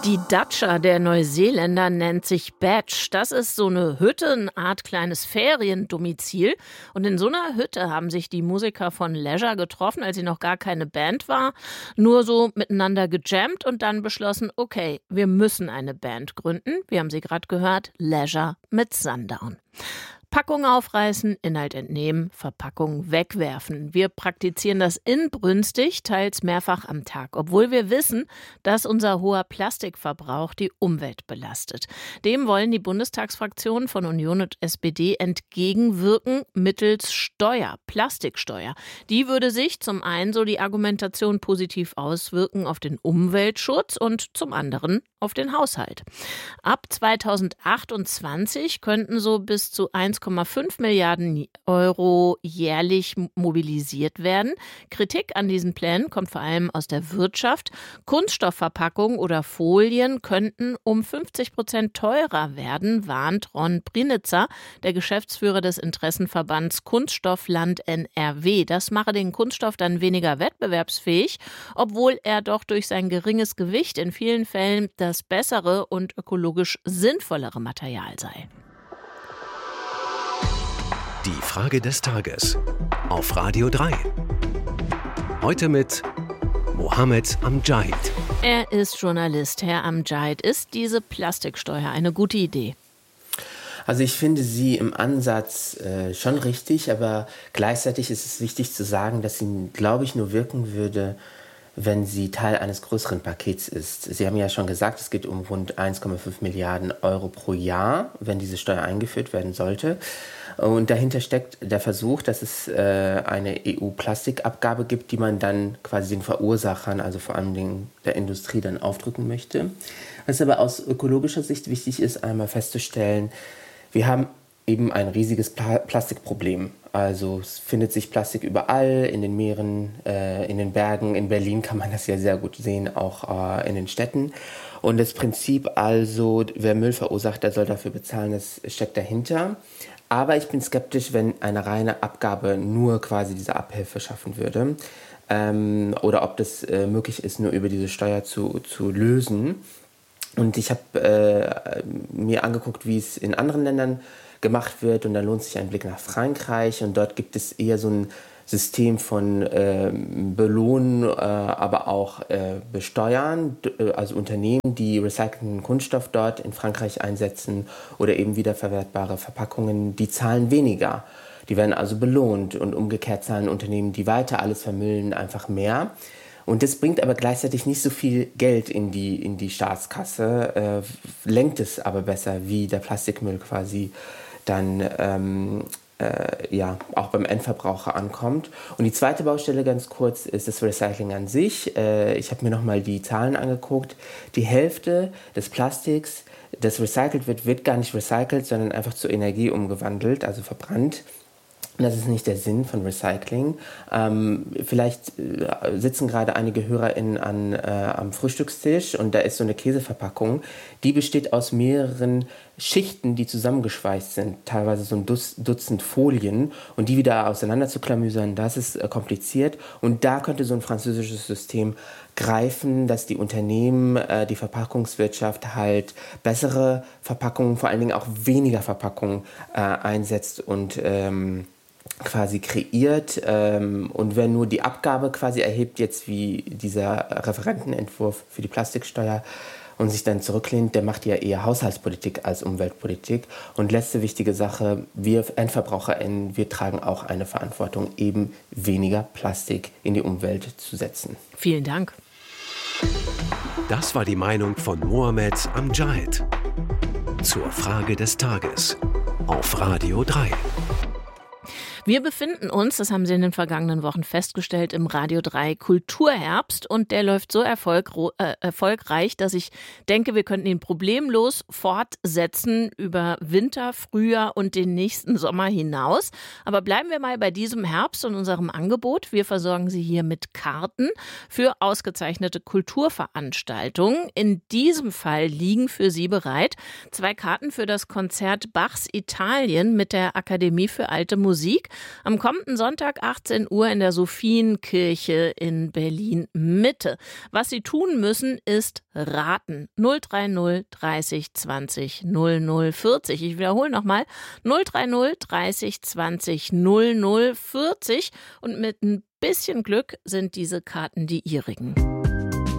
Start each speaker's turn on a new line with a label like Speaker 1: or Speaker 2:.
Speaker 1: Die Datscha der Neuseeländer nennt sich Badge. Das ist so eine Hütte, eine Art kleines Feriendomizil. Und in so einer Hütte haben sich die Musiker von Leisure getroffen, als sie noch gar keine Band war. Nur so miteinander gejammt und dann beschlossen, okay, wir müssen eine Band gründen. Wir haben sie gerade gehört, Leisure mit Sundown. Packung aufreißen, Inhalt entnehmen, Verpackung wegwerfen. Wir praktizieren das inbrünstig, teils mehrfach am Tag, obwohl wir wissen, dass unser hoher Plastikverbrauch die Umwelt belastet. Dem wollen die Bundestagsfraktionen von Union und SPD entgegenwirken mittels Steuer, Plastiksteuer. Die würde sich zum einen, so die Argumentation, positiv auswirken auf den Umweltschutz und zum anderen auf den Haushalt. Ab 2028 könnten so bis zu 1,5 Milliarden Euro jährlich mobilisiert werden. Kritik an diesen Plänen kommt vor allem aus der Wirtschaft. Kunststoffverpackungen oder Folien könnten um 50% teurer werden, warnt Ron Brinitzer, der Geschäftsführer des Interessenverbands Kunststoffland NRW. Das mache den Kunststoff dann weniger wettbewerbsfähig, obwohl er doch durch sein geringes Gewicht in vielen Fällen das bessere und ökologisch sinnvollere Material sei.
Speaker 2: Die Frage des Tages auf Radio 3. Heute mit Mohammed Amjad.
Speaker 1: Er ist Journalist. Herr Amjad, ist diese Plastiksteuer eine gute Idee?
Speaker 3: Also ich finde sie im Ansatz schon richtig, aber gleichzeitig ist es wichtig zu sagen, dass sie, glaube ich, nur wirken würde, wenn sie Teil eines größeren Pakets ist. Sie haben ja schon gesagt, es geht um rund 1,5 Milliarden Euro pro Jahr, wenn diese Steuer eingeführt werden sollte. Und dahinter steckt der Versuch, dass es eine EU-Plastikabgabe gibt, die man dann quasi den Verursachern, also vor allem der Industrie, dann aufdrücken möchte. Was aber aus ökologischer Sicht wichtig ist, einmal festzustellen, wir haben eben ein riesiges Plastikproblem. Also es findet sich Plastik überall, in den Meeren, in den Bergen. In Berlin kann man das ja sehr gut sehen, auch in den Städten. Und das Prinzip also, wer Müll verursacht, der soll dafür bezahlen, das steckt dahinter. Aber ich bin skeptisch, wenn eine reine Abgabe nur quasi diese Abhilfe schaffen würde. Oder ob das möglich ist, nur über diese Steuer zu lösen. Und ich habe mir angeguckt, wie es in anderen Ländern gemacht wird, und da lohnt sich ein Blick nach Frankreich, und dort gibt es eher so ein System von Belohnen, aber auch Besteuern, also Unternehmen, die recycelten Kunststoff dort in Frankreich einsetzen oder eben wiederverwertbare Verpackungen, die zahlen weniger. Die werden also belohnt, und umgekehrt zahlen Unternehmen, die weiter alles vermüllen, einfach mehr. Und das bringt aber gleichzeitig nicht so viel Geld in die Staatskasse, lenkt es aber besser, wie der Plastikmüll quasi dann auch beim Endverbraucher ankommt. Und die zweite Baustelle, ganz kurz, ist das Recycling an sich. Ich habe mir nochmal die Zahlen angeguckt. Die Hälfte des Plastiks, das recycelt wird gar nicht recycelt, sondern einfach zur Energie umgewandelt, also verbrannt. Das ist nicht der Sinn von Recycling. Vielleicht sitzen gerade einige HörerInnen am Frühstückstisch, und da ist so eine Käseverpackung. Die besteht aus mehreren Schichten, die zusammengeschweißt sind. Teilweise so ein Dutzend Folien. Und die wieder auseinander zu klamüsern, das ist kompliziert. Und da könnte so ein französisches System greifen, dass die Unternehmen, die Verpackungswirtschaft halt bessere Verpackungen, vor allen Dingen auch weniger Verpackungen einsetzt und quasi kreiert, und wer nur die Abgabe quasi erhebt, jetzt wie dieser Referentenentwurf für die Plastiksteuer, und sich dann zurücklehnt, der macht ja eher Haushaltspolitik als Umweltpolitik. Und letzte wichtige Sache, wir EndverbraucherInnen, wir tragen auch eine Verantwortung, eben weniger Plastik in die Umwelt zu setzen.
Speaker 1: Vielen Dank.
Speaker 2: Das war die Meinung von Mohammed Amjad zur Frage des Tages auf Radio 3.
Speaker 1: Wir befinden uns, das haben Sie in den vergangenen Wochen festgestellt, im Radio 3 Kulturherbst, und der läuft so erfolgreich, dass ich denke, wir könnten ihn problemlos fortsetzen über Winter, Frühjahr und den nächsten Sommer hinaus. Aber bleiben wir mal bei diesem Herbst und unserem Angebot. Wir versorgen Sie hier mit Karten für ausgezeichnete Kulturveranstaltungen. In diesem Fall liegen für Sie bereit 2 Karten für das Konzert Bachs Italien mit der Akademie für Alte Musik. Am kommenden Sonntag 18 Uhr in der Sophienkirche in Berlin-Mitte. Was Sie tun müssen, ist raten. 030 30 20 00 40. Ich wiederhole nochmal. 030 30 20 00 40. Und mit ein bisschen Glück sind diese Karten die Ihrigen.